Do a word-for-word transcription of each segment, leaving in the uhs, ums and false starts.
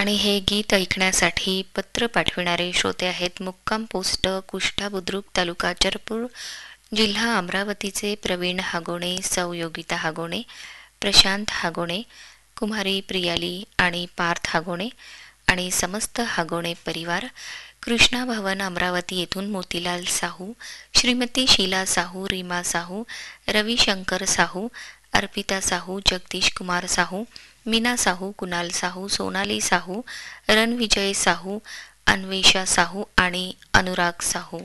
आणि हे गीत ऐकण्यासाठी पत्र पाठविणारे श्रोते आहेत मुक्काम पोस्ट कुष्ठा बुद्रुक तालुका चरपूर जिल्हा अमरावतीचे प्रवीण हागोणे, सौ योगिता हागोणे, प्रशांत हागोणे, कुमारी प्रियाली आणि पार्थ हागोणे आणि समस्त हागोणे परिवार, कृष्णा भवन अमरावती येथून मोतीलाल साहू, श्रीमती शीला साहू, रीमा साहू, रविशंकर साहू, अर्पिता साहू, जगदीश कुमार साहू, मीना साहू, कुणाल साहू, सोनाली साहू, रणविजय साहू, अन्वेषा साहू आणि अनुराग साहू.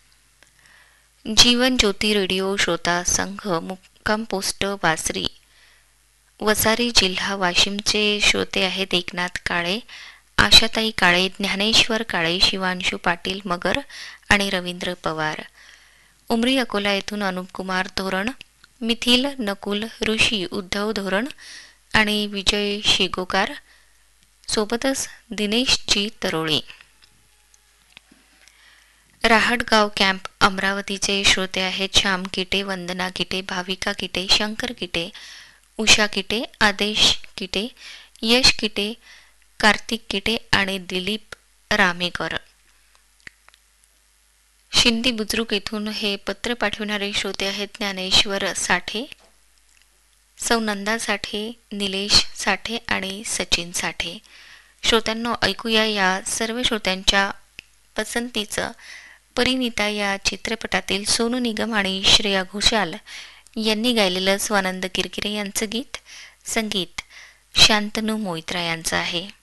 जीवन ज्योती रेडिओ श्रोता संघ मुक्काम पोस्ट वासरी वसारी जिल्हा वाशिमचे श्रोते आहेत एकनाथ काळे, आशाताई काळे, ज्ञानेश्वर काळे, शिवांशू पाटील मगर आणि रवींद्र पवार. उमरी अकोला येथून अनुपकुमार धोरण, मिथिल नकुल, ऋषी उद्धव धोरण आणि विजय शेगोकार, सोबतच दिनेशजी तरोळे. राहटगाव कॅम्प अमरावतीचे श्रोते आहेत श्याम किटे, वंदना किटे, भाविका किटे, शंकर किटे, उषा किटे, आदेश किटे, यश किटे, कार्तिक किटे आणि दिलीप रामेकर. शिंदी बुद्रुक येथून हे पत्र पाठविणारे श्रोते आहेत ज्ञानेश्वर साठे, सौ नंदा साठे, निलेश साठे आणि सचिन साठे. श्रोत्यांनो, ऐकूया या सर्व श्रोत्यांच्या पसंतीचं परिणीता या चित्रपटातील सोनू निगम आणि श्रेया घोषाल यांनी गायलेलं स्वानंद किरकिरे यांचं गीत. संगीत शांतनू मोहित्रा यांचं आहे.